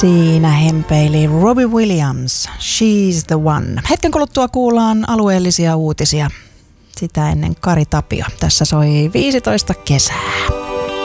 Siinä hempeili Robbie Williams, She's the One. Hetken kuluttua kuullaan alueellisia uutisia. Sitä ennen Kari Tapio. Tässä soi 15 kesää.